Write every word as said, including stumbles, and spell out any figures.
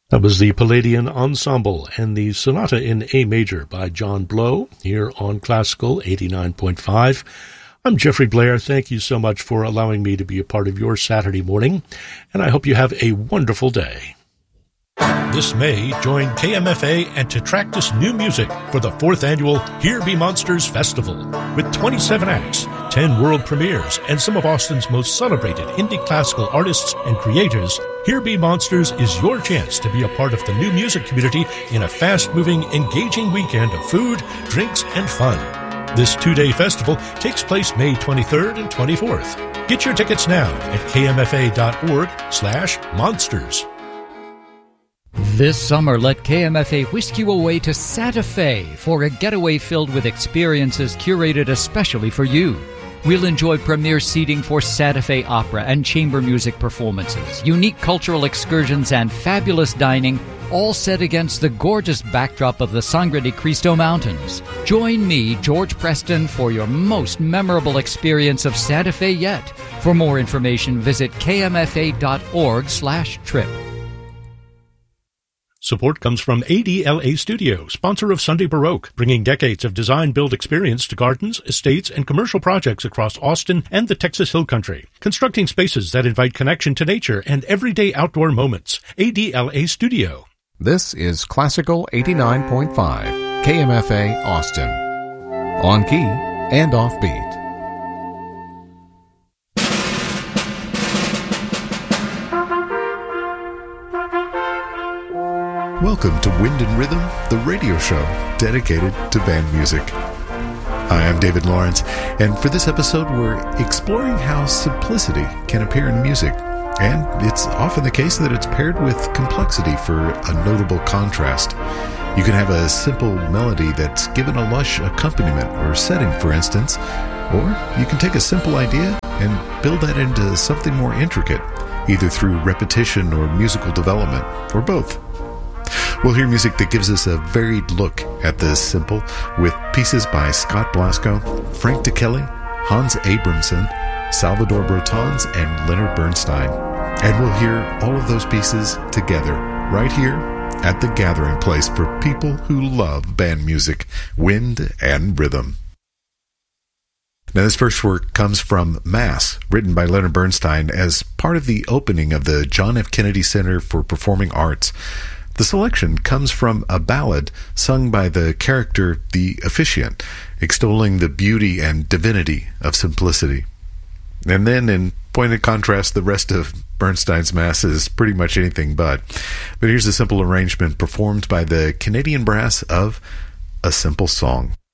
That was the Palladian Ensemble and the Sonata in A Major by John Blow here on Classical eighty-nine point five. I'm Jeffrey Blair. Thank you so much for allowing me to be a part of your Saturday morning, and I hope you have a wonderful day. This May, join K M F A and Tetractus New Music for the fourth annual Here Be Monsters Festival. With twenty-seven acts, ten world premieres, and some of Austin's most celebrated indie classical artists and creators, Here Be Monsters is your chance to be a part of the new music community in a fast-moving, engaging weekend of food, drinks, and fun. This two-day festival takes place May twenty-third and twenty-fourth. Get your tickets now at kmfa.org slash monsters. This summer, let K M F A whisk you away to Santa Fe for a getaway filled with experiences curated especially for you. We'll enjoy premier seating for Santa Fe opera and chamber music performances, unique cultural excursions, and fabulous dining, all set against the gorgeous backdrop of the Sangre de Cristo Mountains. Join me, George Preston, for your most memorable experience of Santa Fe yet. For more information, visit kmfa.org slash trip. Support comes from A D L A Studio, sponsor of Sunday Baroque, bringing decades of design-build experience to gardens, estates, and commercial projects across Austin and the Texas Hill Country. Constructing spaces that invite connection to nature and everyday outdoor moments. A D L A Studio. This is Classical eighty-nine point five, K M F A Austin. On key and offbeat. Welcome to Wind and Rhythm, the radio show dedicated to band music. Hi, I'm David Lawrence, and for this episode we're exploring how simplicity can appear in music. And it's often the case that it's paired with complexity for a notable contrast. You can have a simple melody that's given a lush accompaniment or setting, for instance, or you can take a simple idea and build that into something more intricate, either through repetition or musical development, or both. We'll hear music that gives us a varied look at the simple, with pieces by Scott Blasco, Frank DeKelly, Hans Abramson, Salvador Brotons, and Leonard Bernstein. And we'll hear all of those pieces together, right here at the gathering place for people who love band music, wind and rhythm. Now, this first work comes from Mass, written by Leonard Bernstein as part of the opening of the John F. Kennedy Center for Performing Arts. The selection comes from a ballad sung by the character The Officiant, extolling the beauty and divinity of simplicity. And then, in pointed contrast, the rest of Bernstein's Mass is pretty much anything but. But here's a simple arrangement performed by the Canadian Brass of A Simple Song.